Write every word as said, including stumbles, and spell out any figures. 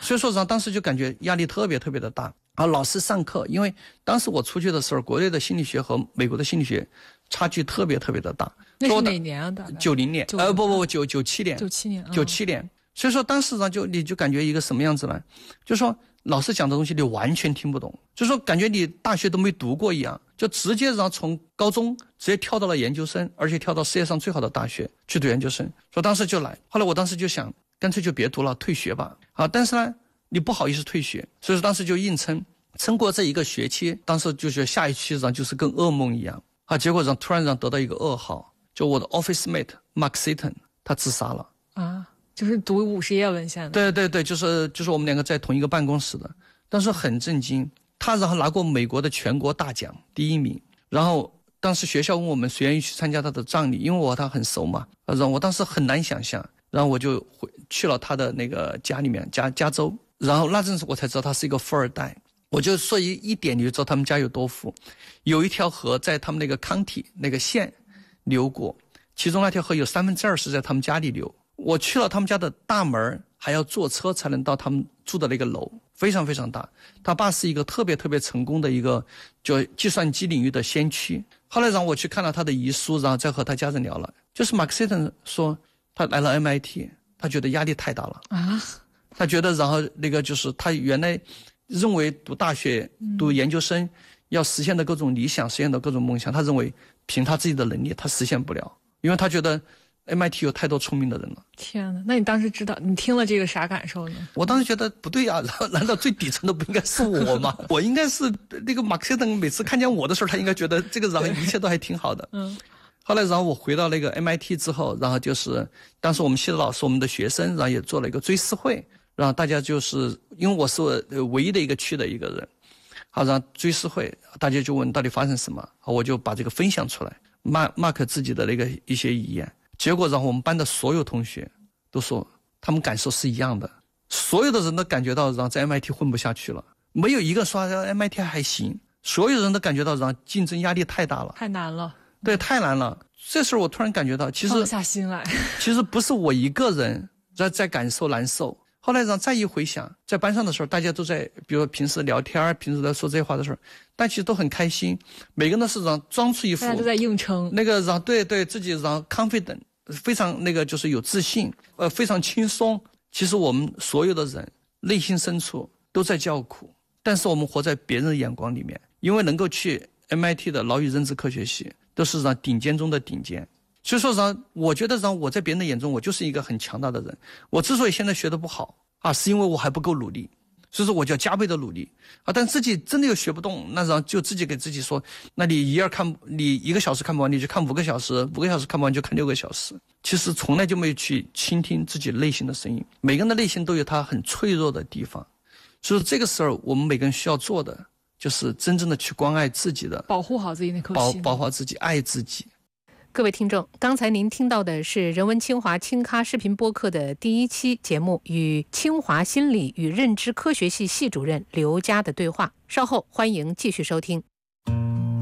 所以说然后当时就感觉压力特别特别的大。啊，老师上课，因为当时我出去的时候，国内的心理学和美国的心理学差距特别特别的大。 那是哪年啊？ 九零年，呃，不不不，九九七年， 九七年， 九七年。所以说当时呢，就你就感觉一个什么样子呢？就说老师讲的东西你完全听不懂，就说感觉你大学都没读过一样，就直接让从高中直接跳到了研究生，而且跳到世界上最好的大学去读研究生。所以当时就来，后来我当时就想，干脆就别读了，退学吧。啊，但是呢，你不好意思退学，所以说当时就硬撑。撑过这一个学期，当时就觉得下一期上就是跟噩梦一样啊！结果让突然让得到一个噩耗，就我的 office mate Mark Seaton 他自杀了啊！就是读五十页文献的。 对对对，就是就是我们两个在同一个办公室的，当时很震惊。他然后拿过美国的全国大奖第一名，然后当时学校问我们谁愿意去参加他的葬礼，因为我和他很熟嘛，然后我当时很难想象，然后我就回去了他的那个家里面，加加州，然后那阵子我才知道他是一个富二代。我就说一一点你就知道他们家有多富，有一条河在他们那个 county 那个县流过，其中那条河有三分之二是在他们家里流。我去了他们家的大门，还要坐车才能到他们住的那个楼，非常非常大。他爸是一个特别特别成功的一个就计算机领域的先驱。后来让我去看了他的遗书，然后再和他家人聊了，就是 Mark Seaton 说他来了 M I T， 他觉得压力太大了啊， 他觉得然后那个就是他原来认为读大学读研究生要实现的各种理想，实现的各种梦想，他认为凭他自己的能力他实现不了，因为他觉得 M I T 有太多聪明的人了。 天哪，那你当时知道你听了这个啥感受呢？ 我当时觉得不对啊，难道最底层的不应该是我吗？我应该是那个马克思等每次看见我的时候，他应该觉得这个然后一切都还挺好的。嗯。后来然后我回到那个 M I T 之后，然后就是当时我们系的老师我们的学生，然后也做了一个追思会，然后大家就是因为我是唯一的一个区的一个人，好，然后追思会大家就问到底发生什么，我就把这个分享出来，马马克自己的那个一些遗言，结果然后我们班的所有同学都说他们感受是一样的，所有的人都感觉到然后在 M I T 混不下去了，没有一个说 M I T 还行，所有人都感觉到然后竞争压力太大了， 太难了， 对，太难了。这时候我突然感觉到其实放下心来， 其实不是我一个人在在感受难受。后来让再一回想，在班上的时候，大家都在，比如平时聊天，平时在说这些话的时候，但其实都很开心，每个人都是让装出一副， 大家都在硬撑， 那个让对对自己让 confident， 非常那个就是有自信，呃，非常轻松。其实我们所有的人内心深处都在叫苦，但是我们活在别人的眼光里面，因为能够去 M I T 的脑与认知科学系，都是让顶尖中的顶尖。所以说让我觉得让我在别人的眼中我就是一个很强大的人，我之所以现在学得不好啊，是因为我还不够努力，所以说我就要加倍的努力啊。但自己真的又学不动，那然后就自己给自己说，那你一二看你一个小时看不完，你就看五个小时，五个小时看不完就看六个小时。其实从来就没有去倾听自己内心的声音，每个人的内心都有他很脆弱的地方，所以这个时候我们每个人需要做的就是真正的去关爱自己的， 保护好自己那颗心， 保保护自己，爱自己。 各位听众，刚才您听到的是人文清华轻咖视频播客的第一期节目，与清华心理与认知科学系系主任刘佳的对话。稍后欢迎继续收听。